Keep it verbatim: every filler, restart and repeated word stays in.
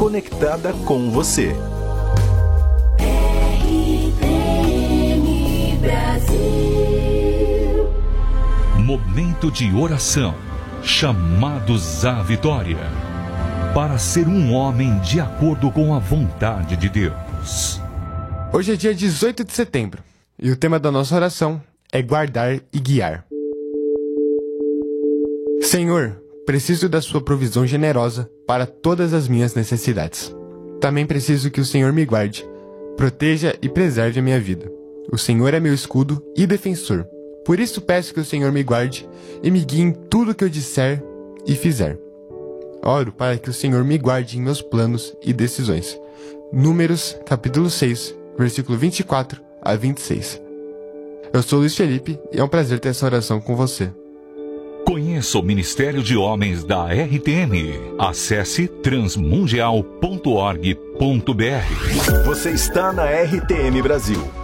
conectada com você. R T M Brasil. Momento de oração. Chamados à vitória. Para ser um homem de acordo com a vontade de Deus. Hoje é dia dezoito de setembro e o tema da nossa oração é guardar e guiar. Senhor, preciso da sua provisão generosa para todas as minhas necessidades. Também preciso que o Senhor me guarde, proteja e preserve a minha vida. O Senhor é meu escudo e defensor. Por isso peço que o Senhor me guarde e me guie em tudo que eu disser e fizer. Oro para que o Senhor me guarde em meus planos e decisões. Números, capítulo seis, versículo vinte e quatro a vinte e seis. Eu sou Luiz Felipe e é um prazer ter essa oração com você. Conheça o Ministério de Homens da R T M. Acesse transmundial ponto org ponto br. Você está na R T M Brasil.